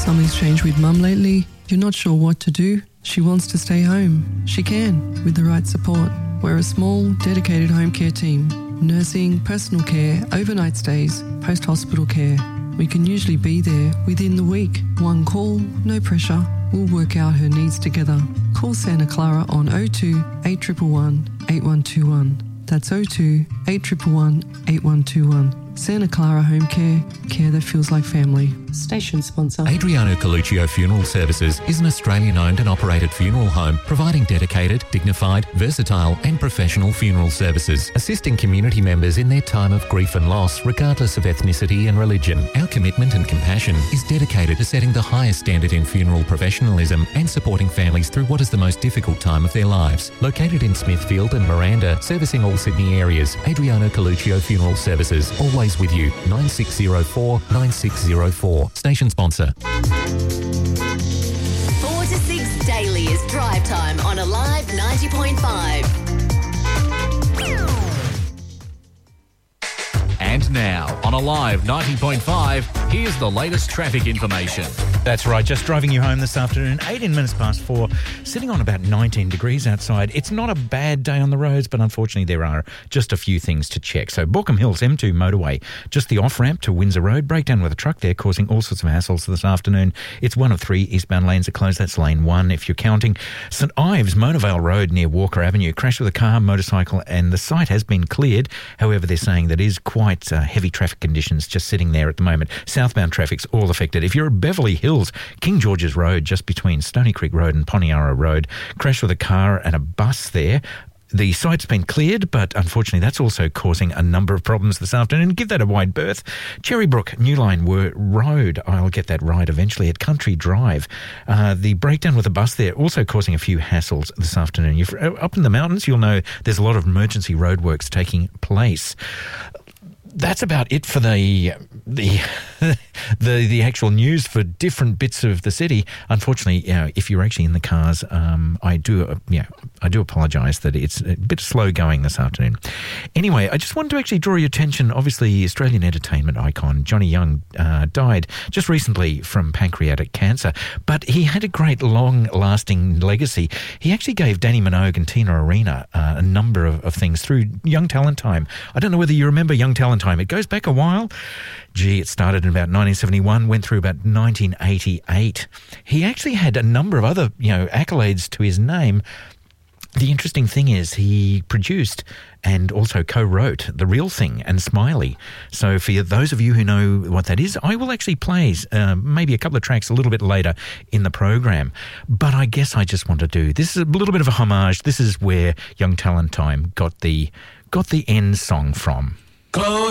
Something's changed with Mum lately. You're not sure what to do? She wants to stay home. She can, with the right support. We're a small, dedicated home care team. Nursing, personal care, overnight stays, post-hospital care. We can usually be there within the week. One call, no pressure. We'll work out her needs together. Call Santa Clara on 02 8111 8121. That's 02 8111 8121. Santa Clara Home Care, care that feels like family. Station sponsor. Adriano Coluccio Funeral Services is an Australian-owned and operated funeral home providing dedicated, dignified, versatile and professional funeral services, assisting community members in their time of grief and loss regardless of ethnicity and religion. Our commitment and compassion is dedicated to setting the highest standard in funeral professionalism and supporting families through what is the most difficult time of their lives. Located in Smithfield and Miranda, servicing all Sydney areas, Adriano Coluccio Funeral Services, always with you. 9604 9604. Station sponsor. 4 to 6 daily is drive time on Alive 90.5. And now, on Alive 90.5, here's the latest traffic information. That's right, just driving you home this afternoon, 18 minutes past 4, sitting on about 19 degrees outside. It's not a bad day on the roads, but unfortunately there are just a few things to check. So Baulkham Hills M2 motorway, just the off-ramp to Windsor Road, breakdown with a truck there causing all sorts of hassles this afternoon. It's one of 3 eastbound lanes are closed. That's lane 1 if you're counting. St Ives, Monavale Road near Walker Avenue, crash with a car, motorcycle, and the site has been cleared. However, they're saying that is quite heavy traffic conditions just sitting there at the moment. Southbound traffic's all affected. If you're at Beverly Hills, King George's Road, just between Stony Creek Road and Poniara Road, crash with a car and a bus there. The site's been cleared, but unfortunately that's also causing a number of problems this afternoon. Give that a wide berth. Cherrybrook, New Line Road, I'll get that right eventually, at Country Drive. The breakdown with a bus there also causing a few hassles this afternoon. You're up in the mountains, you'll know there's a lot of emergency roadworks taking place. That's about it for the actual news for different bits of the city. Unfortunately, if you're actually in the cars, I do apologise that it's a bit slow going this afternoon. Anyway, I just wanted to actually draw your attention. Obviously, Australian entertainment icon Johnny Young died just recently from pancreatic cancer, but he had a great long-lasting legacy. He actually gave Danny Minogue and Tina Arena a number of things through Young Talent Time. I don't know whether you remember Young Talent Time. It goes back a while. It started in about 1971, went through about 1988. He actually had a number of other, accolades to his name. The interesting thing is he produced and also co-wrote The Real Thing and Smiley. So for those of you who know what that is, I will actually play maybe a couple of tracks a little bit later in the program. But I guess I just want to do, this is a little bit of a homage. This is where Young Talent Time got the end song from. Close